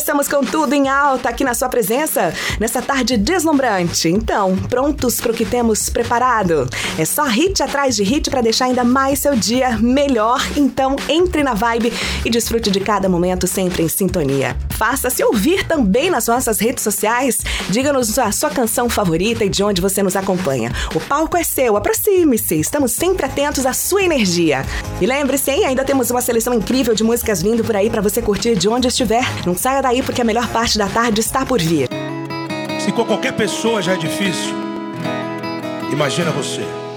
Estamos com tudo em alta aqui na sua presença, nessa tarde deslumbrante. Então, prontos para o que temos preparado? É só hit atrás de hit para deixar ainda mais seu dia melhor. Então, entre na vibe e desfrute de cada momento sempre em sintonia. Faça-se ouvir também nas nossas redes sociais. Diga-nos a sua canção favorita e de onde você nos acompanha. O palco é seu, aproxime-se. Estamos sempre atentos à sua energia. E lembre-se, hein? Ainda temos uma seleção incrível de músicas vindo por aí para você curtir de onde estiver. Não saia daí porque a melhor parte da tarde está por vir. Se com qualquer pessoa já é difícil, imagina você.